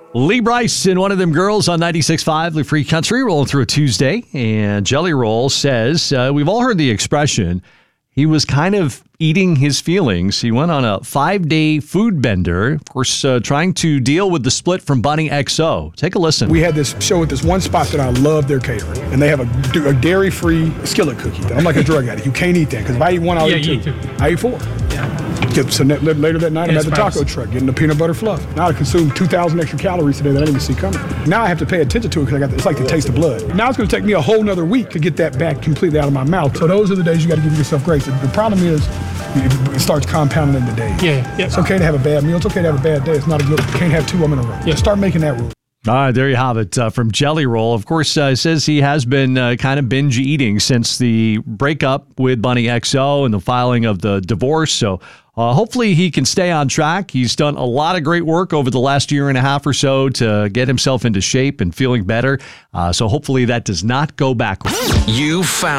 Lee Brice and one of them girls on 96.5 The Free Country rolling through a Tuesday. And Jelly Roll says, we've all heard the expression, he was kind of eating his feelings. He went on a 5-day food bender, of course, trying to deal with the split from Bunny XO. Take a listen. We had this show at this one spot that I love their catering, and they have a dairy-free skillet cookie. I'm like a drug addict. You can't eat that, because if I eat one, I'll eat two. I eat 4. Yeah. So later that night, I'm at the taco truck getting the peanut butter fluff. Now I consumed 2,000 extra calories today that I didn't even see coming. Now I have to pay attention to it because it's like the taste of blood. Now it's going to take me a whole nother week to get that back completely out of my mouth. So those are the days you got to give yourself grace. The problem is it starts compounding in the days. Yeah. It's okay to have a bad meal. It's okay to have a bad day. It's not a good. You can't have 2 of them in a row. Yeah. Start making that rule. All right, there you have it from Jelly Roll. Of course, says he has been kind of binge eating since the breakup with Bunny XO and the filing of the divorce. So hopefully he can stay on track. He's done a lot of great work over the last year and a half or so to get himself into shape and feeling better. So hopefully that does not go backwards. You found